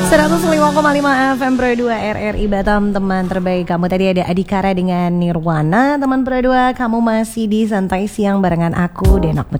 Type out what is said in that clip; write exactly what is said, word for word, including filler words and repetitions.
seratus lima koma lima F M Pro dua R R I Batam. Teman terbaik kamu tadi ada Adhikara dengan Nirwana. Teman Pro dua, kamu masih di Santai Siang barengan aku Denok Mutiara.